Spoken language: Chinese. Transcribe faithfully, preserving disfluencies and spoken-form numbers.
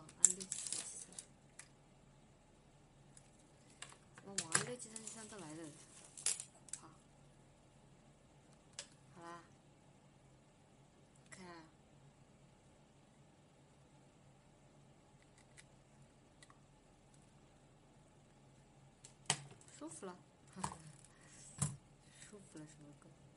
按六七三七三，我往六七三七三都来了。好，好啦，看啊，舒服了，舒服了什么鬼？